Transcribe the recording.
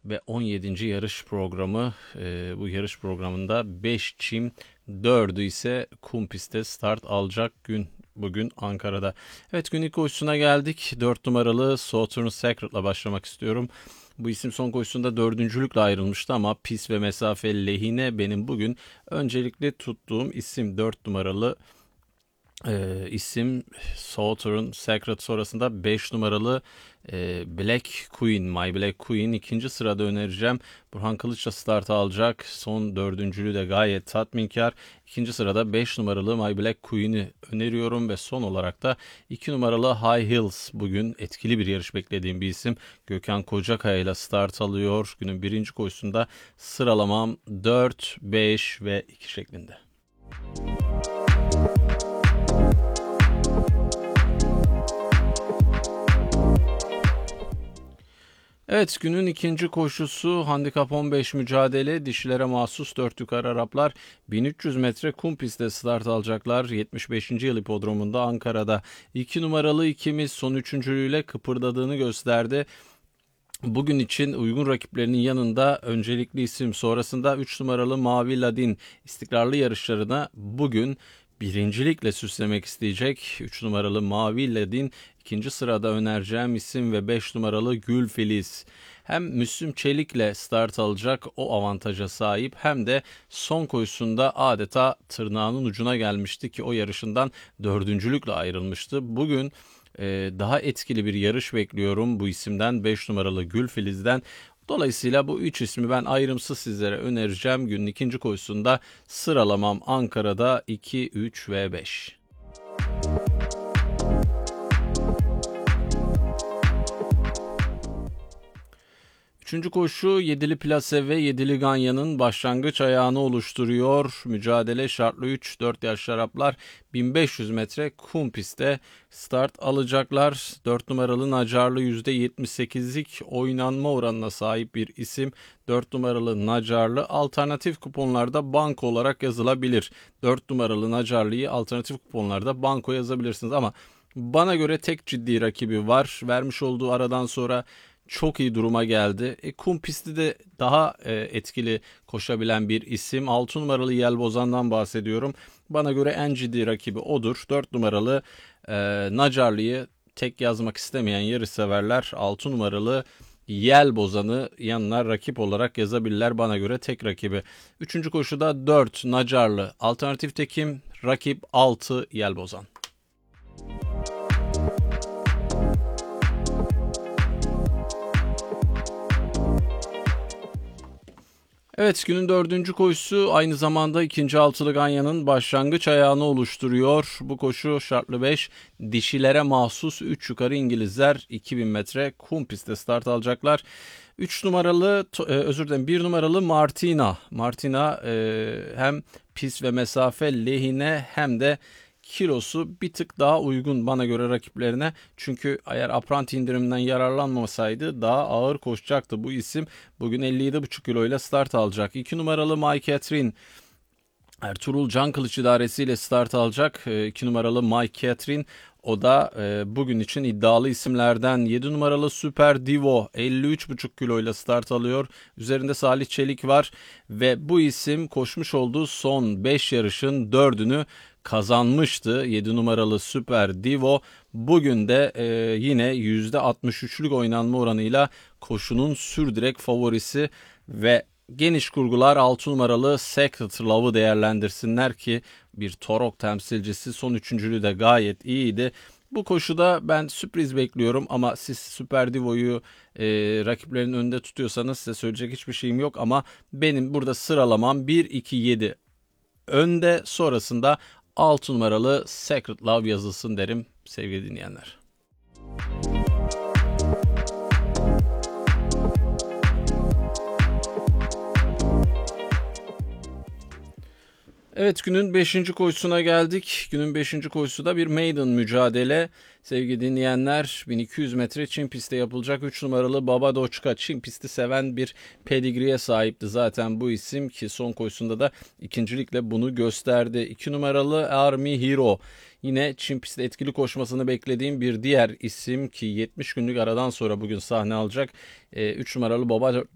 ve 17. yarış programı. Bu yarış programında 5 çim, 4'ü ise kum pistte start alacak gün bugün Ankara'da. Evet, gün ilk koşusuna geldik. 4 numaralı Southern Secret'la başlamak istiyorum. Bu isim son koşusunda dördüncülükle ayrılmıştı ama pis ve mesafe lehine benim bugün öncelikle tuttuğum isim 4 numaralı isim Southern Secret, sonrasında 5 numaralı Black Queen, My Black Queen ikinci sırada önereceğim. Burhan Kılıç'la start alacak. Son dördüncülüğü de gayet tatminkar. İkinci sırada 5 numaralı My Black Queen'i öneriyorum ve son olarak da 2 numaralı High Hills, bugün etkili bir yarış beklediğim bir isim. Gökhan Kocakaya ile start alıyor. Günün birinci koşusunda sıralamam 4, 5 ve 2 şeklinde. Evet, günün ikinci koşusu handikap 15 mücadele, dişilere mahsus 4 yukarı Araplar 1300 metre kum pistte start alacaklar. 75. yıl hipodromunda Ankara'da 2 numaralı ikimiz son üçüncülüğüyle kıpırdadığını gösterdi. Bugün için uygun rakiplerinin yanında öncelikli isim, sonrasında 3 numaralı Mavi Ladin istikrarlı yarışlarına bugün birincilikle süslemek isteyecek. 3 numaralı Mavi Ladin ikinci sırada önereceğim isim ve 5 numaralı Gül Filiz. Hem Müslüm Çelik'le start alacak, o avantaja sahip, hem de son koşusunda adeta tırnağının ucuna gelmişti ki o yarışından dördüncülükle ayrılmıştı. Bugün daha etkili bir yarış bekliyorum bu isimden, 5 numaralı Gül Filiz'den. Dolayısıyla bu 3 ismi ben ayrımsız sizlere önereceğim. Günün ikinci koşusunda sıralamam Ankara'da 2, 3 ve 5. Üçüncü koşu 7'li plase ve 7'li ganyanın başlangıç ayağını oluşturuyor. Mücadele şartlı 3, 4 yaş Araplar 1500 metre kum pistte start alacaklar. 4 numaralı Nacarlı %78'lik oynanma oranına sahip bir isim. 4 numaralı Nacarlı alternatif kuponlarda banko olarak yazılabilir. 4 numaralı Nacarlı'yı alternatif kuponlarda banko yazabilirsiniz ama bana göre tek ciddi rakibi var. Vermiş olduğu aradan sonra çok iyi duruma geldi. Kum pisti de daha etkili koşabilen bir isim. 6 numaralı Yelbozan'dan bahsediyorum. Bana göre en ciddi rakibi odur. 4 numaralı Nacarlı'yı tek yazmak istemeyen yarışseverler 6 numaralı Yelbozan'ı yanına rakip olarak yazabilirler. Bana göre tek rakibi. Üçüncü koşuda 4 Nacarlı alternatif tekim, rakip 6 Yelbozan. Evet, günün dördüncü koşusu aynı zamanda ikinci altılı ganyanın başlangıç ayağını oluşturuyor. Bu koşu şartlı 5, dişilere mahsus 3 yukarı İngilizler 2000 metre kum pistte start alacaklar. 3 numaralı, 1 numaralı Martina hem pis ve mesafe lehine hem de kilosu bir tık daha uygun bana göre rakiplerine. Çünkü eğer apranti indiriminden yararlanmasaydı daha ağır koşacaktı bu isim. Bugün 57,5 kiloyla start alacak. 2 numaralı My Catherine Ertuğrul Can Kılıç idaresiyle start alacak. 2 numaralı My Catherine, o da bugün için iddialı isimlerden. 7 numaralı Super Divo 53,5 kiloyla start alıyor. Üzerinde Salih Çelik var ve bu isim koşmuş olduğu son 5 yarışın 4'ünü kazanmıştı. 7 numaralı Super Divo bugün de yine %63'lük oynanma oranıyla koşunun sürdürek favorisi ve geniş kurgular 6 numaralı Secret Love'ı değerlendirsinler ki bir Torok temsilcisi, son üçüncülüğü de gayet iyiydi. Bu koşuda ben sürpriz bekliyorum ama siz Super Divo'yu rakiplerin önünde tutuyorsanız size söyleyecek hiçbir şeyim yok ama benim burada sıralamam 1, 2, 7 önde, sonrasında 6 numaralı Secret Love yazılsın derim sevgili dinleyenler. Evet, günün 5. koşusuna geldik. Günün 5. koşusu da bir maiden mücadele. Sevgili dinleyenler, 1200 metre çim pistte yapılacak. 3 numaralı Baba Doçka, çim pisti seven bir pedigriye sahipti zaten bu isim ki son koşusunda da ikincilikle bunu gösterdi. 2 numaralı Army Hero, yine çim pistte etkili koşmasını beklediğim bir diğer isim ki 70 günlük aradan sonra bugün sahne alacak. 3 numaralı